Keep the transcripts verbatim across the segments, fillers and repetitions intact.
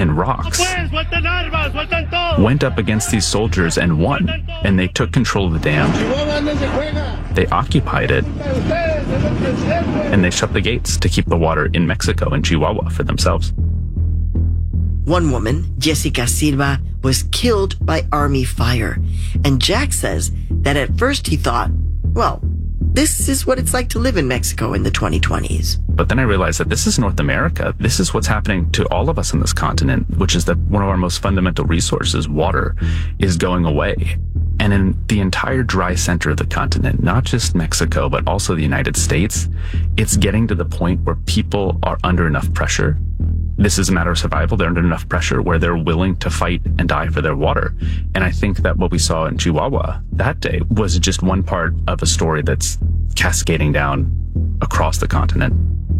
and rocks, went up against these soldiers and won. And they took control of the dam. They occupied it. And they shut the gates to keep the water in Mexico and Chihuahua for themselves. One woman, Jessica Silva, was killed by army fire. And Jack says that at first he thought, well, this is what it's like to live in Mexico in the twenty twenties. But then I realized that this is North America. This is what's happening to all of us on this continent, which is that one of our most fundamental resources, water, is going away. And in the entire dry center of the continent, not just Mexico, but also the United States, it's getting to the point where people are under enough pressure. This is a matter of survival. They're under enough pressure where they're willing to fight and die for their water. And I think that what we saw in Chihuahua that day was just one part of a story that's cascading down across the continent.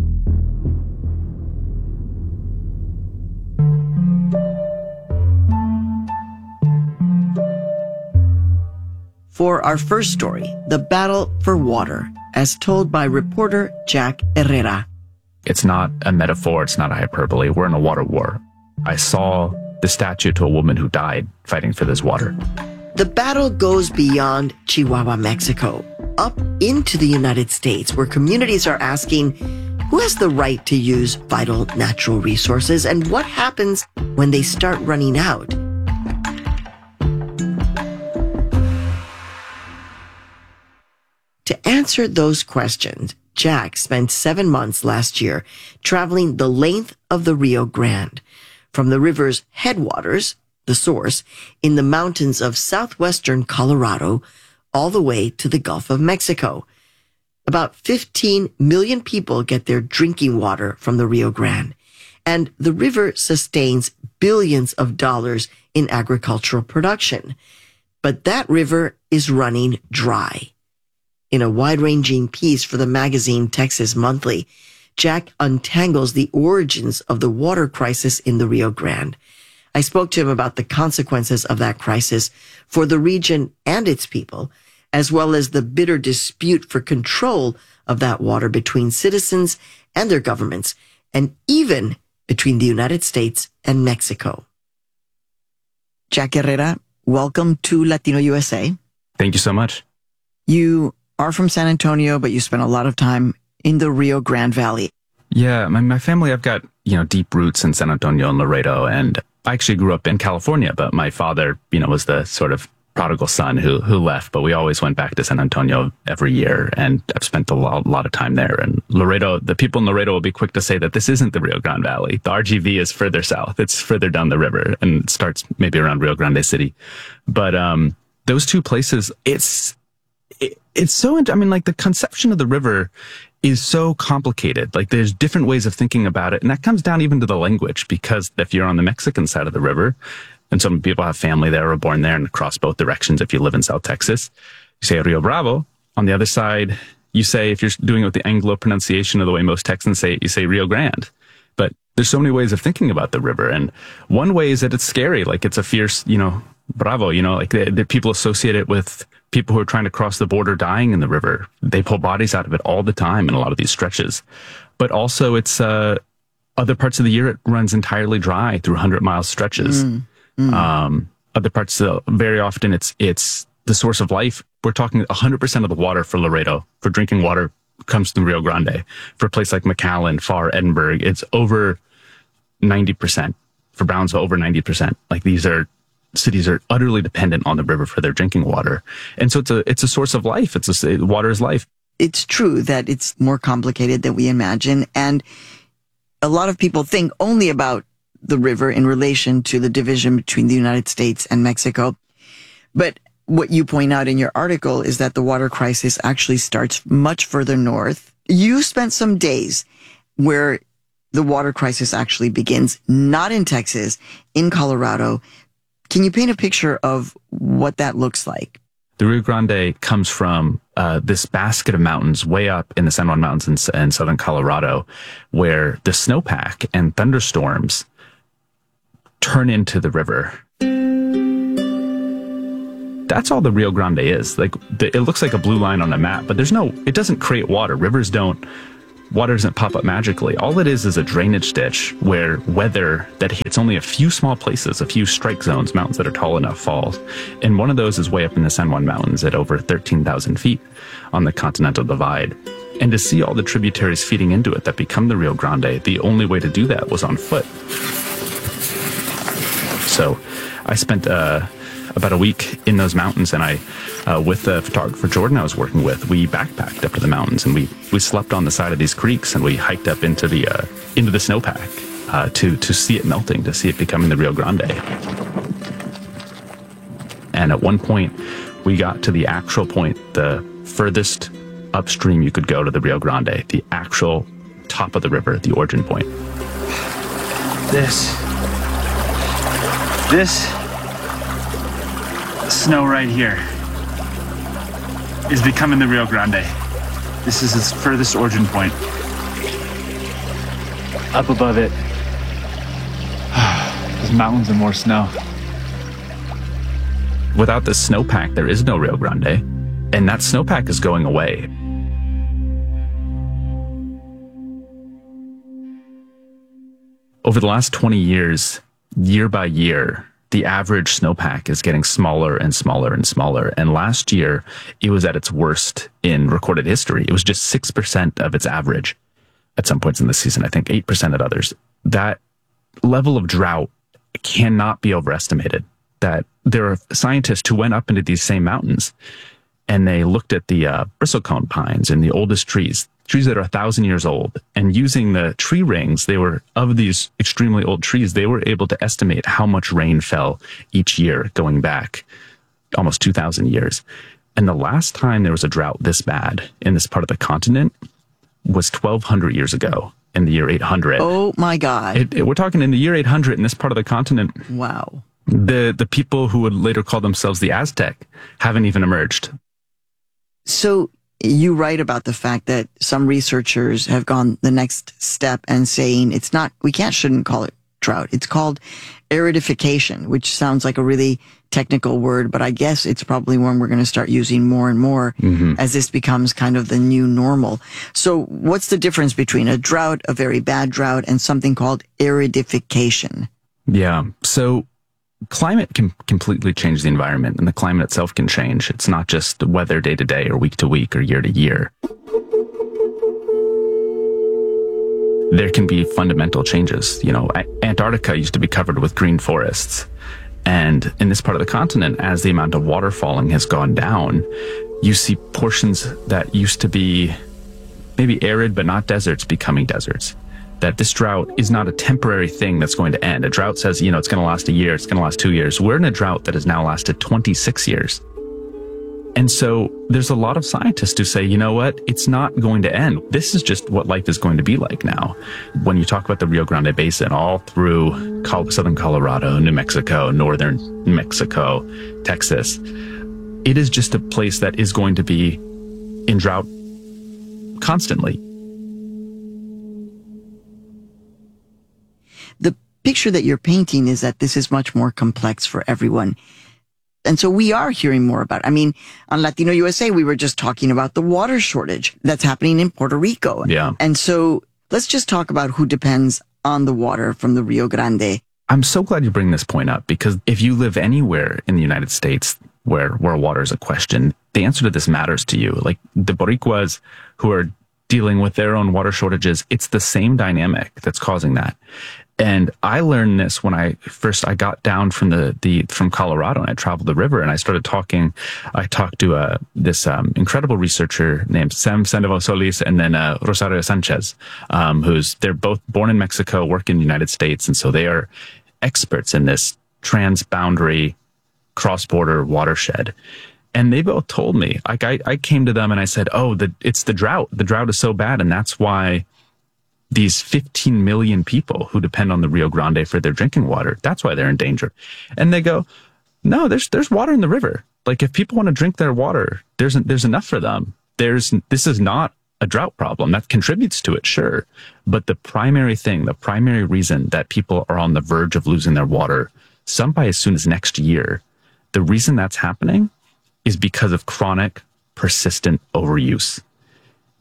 For our first story, the battle for water, as told by reporter Jack Herrera. It's not a metaphor. It's not a hyperbole. We're in a water war. I saw the statue to a woman who died fighting for this water. The battle goes beyond Chihuahua, Mexico, up into the United States, where communities are asking, who has the right to use vital natural resources, and what happens when they start running out? To answer those questions, Jack spent seven months last year traveling the length of the Rio Grande, from the river's headwaters, the source, in the mountains of southwestern Colorado, all the way to the Gulf of Mexico. About fifteen million people get their drinking water from the Rio Grande, and the river sustains billions of dollars in agricultural production. But that river is running dry. In a wide-ranging piece for the magazine Texas Monthly, Jack untangles the origins of the water crisis in the Rio Grande. I spoke to him about the consequences of that crisis for the region and its people, as well as the bitter dispute for control of that water between citizens and their governments, and even between the United States and Mexico. Jack Herrera, welcome to Latino U S A. Thank you so much. You are from San Antonio, but you spent a lot of time in the Rio Grande Valley. Yeah, my, my family, I've got, you know, deep roots in San Antonio and Laredo, and I actually grew up in California, but my father, you know, was the sort of prodigal son who who left, but we always went back to San Antonio every year, and I've spent a lot, a lot of time there. And Laredo, the people in Laredo will be quick to say that this isn't the Rio Grande Valley. The R G V is further south. It's further down the river, and it starts maybe around Rio Grande City. But um, those two places, it's it, it's so, I mean, like the conception of the river is so complicated. Like there's different ways of thinking about it. And that comes down even to the language, because if you're on the Mexican side of the river, and some people have family there or born there and across both directions, if you live in South Texas, you say Rio Bravo. On the other side, you say, if you're doing it with the Anglo pronunciation of the way most Texans say it, you say Rio Grande. But there's so many ways of thinking about the river. And one way is that it's scary. Like it's a fierce, you know, Bravo, you know, like the, the people associate it with people who are trying to cross the border dying in the river. They pull bodies out of it all the time in a lot of these stretches. But also it's, uh, other parts of the year, it runs entirely dry through hundred mile stretches. Mm, mm. Um, other parts, uh, very often it's, it's the source of life. We're talking one hundred percent of the water for Laredo, for drinking water, comes through Rio Grande. For a place like McAllen, Far, Edinburgh, it's over ninety percent. For Brownsville, over ninety percent. Like these are, cities are utterly dependent on the river for their drinking water. And so it's a, it's a source of life. It's a, water is life. It's true that it's more complicated than we imagine. And a lot of people think only about the river in relation to the division between the United States and Mexico. But what you point out in your article is that the water crisis actually starts much further north. You spent some days where the water crisis actually begins, not in Texas, in Colorado. Can you paint a picture of what that looks like? The Rio Grande comes from uh, this basket of mountains way up in the San Juan Mountains in, in southern Colorado, where the snowpack and thunderstorms turn into the river. That's all the Rio Grande is. Like the, it looks like a blue line on a map, but there's no, it doesn't create water. Rivers don't water doesn't pop up magically. All it is is a drainage ditch where weather that hits only a few small places, a few strike zones, mountains that are tall enough falls. And one of those is way up in the San Juan Mountains at over thirteen thousand feet on the Continental Divide. And to see all the tributaries feeding into it that become the Rio Grande, the only way to do that was on foot. So I spent uh, about a week in those mountains, and I, uh, with the photographer Jordan I was working with, we backpacked up to the mountains, and we, we slept on the side of these creeks, and we hiked up into the uh, into the snowpack uh, to to see it melting, to see it becoming the Rio Grande. And at one point, we got to the actual point, the furthest upstream you could go to the Rio Grande, the actual top of the river, the origin point. This, this snow right here is becoming the Rio Grande. This is its furthest origin point. Up above it, there's mountains and more snow. Without this snowpack, there is no Rio Grande, and that snowpack is going away. Over the last twenty years, year by year, the average snowpack is getting smaller and smaller and smaller. And last year, it was at its worst in recorded history. It was just six percent of its average at some points in the season, I think eight percent at others. That level of drought cannot be overestimated. That there are scientists who went up into these same mountains and they looked at the uh, bristlecone pines and the oldest trees, trees that are a thousand years old, and using the tree rings, they were of these extremely old trees, they were able to estimate how much rain fell each year going back almost two thousand years. And the last time there was a drought this bad in this part of the continent was twelve hundred years ago, in the year eight hundred. Oh my God. It, it, we're talking in the year eight hundred in this part of the continent. Wow. The, the people who would later call themselves the Aztec haven't even emerged. So you write about the fact that some researchers have gone the next step and saying it's not, we can't, shouldn't call it drought. It's called aridification, which sounds like a really technical word, but I guess it's probably one we're going to start using more and more mm-hmm. as this becomes kind of the new normal. So what's the difference between a drought, a very bad drought, and something called aridification? Yeah. So climate can completely change the environment, and the climate itself can change. It's not just the weather day to day or week to week or year to year. There can be fundamental changes. You know, Antarctica used to be covered with green forests. And in this part of the continent, as the amount of water falling has gone down, you see portions that used to be maybe arid but not deserts becoming deserts. That this drought is not a temporary thing that's going to end. A drought says, you know, it's going to last a year, it's going to last two years. We're in a drought that has now lasted twenty-six years. And so there's a lot of scientists who say, you know what, it's not going to end. This is just what life is going to be like now. When you talk about the Rio Grande Basin, all through southern Colorado, New Mexico, northern New Mexico, Texas, it is just a place that is going to be in drought constantly. The picture that you're painting is that this is much more complex for everyone. And so we are hearing more about it. I mean, on Latino U S A, we were just talking about the water shortage that's happening in Puerto Rico. Yeah. And so let's just talk about who depends on the water from the Rio Grande. I'm so glad you bring this point up, because if you live anywhere in the United States where, where water is a question, the answer to this matters to you. Like the Boricuas who are dealing with their own water shortages, it's the same dynamic that's causing that. And I learned this when I first, I got down from the, the, from Colorado and I traveled the river and I started talking, I talked to, uh, this, um, incredible researcher named Sam Sandoval Solis and then, uh, Rosario Sanchez, um, who's, they're both born in Mexico, work in the United States. And so they are experts in this transboundary cross-border watershed. And they both told me, like, I, I came to them and I said, oh, the, it's the drought. The drought is so bad. And that's why these fifteen million people who depend on the Rio Grande for their drinking water, that's why they're in danger. And they go, no, there's, there's water in the river. Like if people want to drink their water, there's, there's enough for them. There's, this is not a drought problem. That contributes to it, sure. But the primary thing, the primary reason that people are on the verge of losing their water, some by as soon as next year, the reason that's happening is because of chronic, persistent overuse.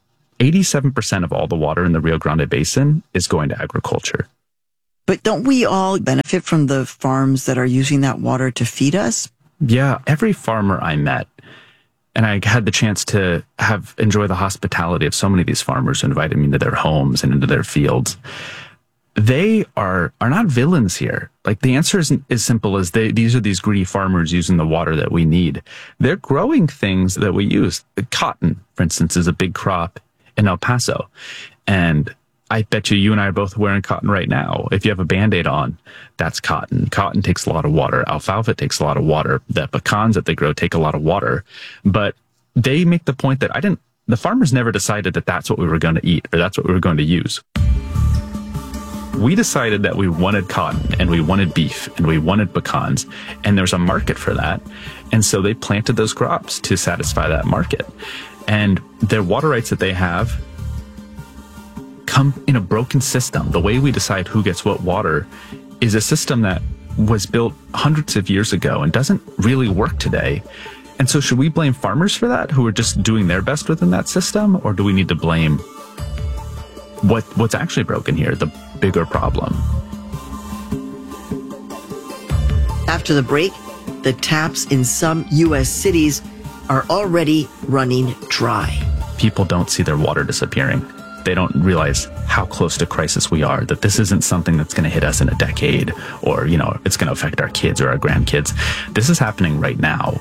eighty-seven percent of all the water in the Rio Grande Basin is going to agriculture. But don't we all benefit from the farms that are using that water to feed us? Yeah, every farmer I met, and I had the chance to have enjoy the hospitality of so many of these farmers who invited me into their homes and into their fields. They are are not villains here. Like, the answer isn't as simple as they, these are these greedy farmers using the water that we need. They're growing things that we use. Cotton, for instance, is a big crop in El Paso. And I bet you you and I are both wearing cotton right now. If you have a Band-Aid on, that's cotton. Cotton takes a lot of water. Alfalfa takes a lot of water. The pecans that they grow take a lot of water. But they make the point that I didn't, the farmers never decided that that's what we were going to eat or that's what we were going to use. We decided that we wanted cotton and we wanted beef and we wanted pecans, and there's a market for that. And so they planted those crops to satisfy that market. And their water rights that they have come in a broken system. The way we decide who gets what water is a system that was built hundreds of years ago and doesn't really work today. And so should we blame farmers for that, who are just doing their best within that system? Or do we need to blame what what's actually broken here, the bigger problem? After the break, the taps in some U S cities are already running dry. People don't see their water disappearing. They don't realize how close to crisis we are, that this isn't something that's going to hit us in a decade or, you know, it's going to affect our kids or our grandkids. This is happening right now.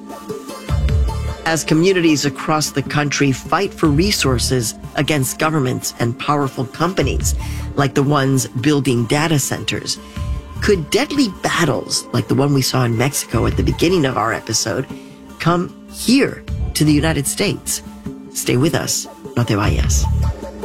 As communities across the country fight for resources against governments and powerful companies like the ones building data centers, could deadly battles like the one we saw in Mexico at the beginning of our episode come here to the United States? Stay with us. No te vayas.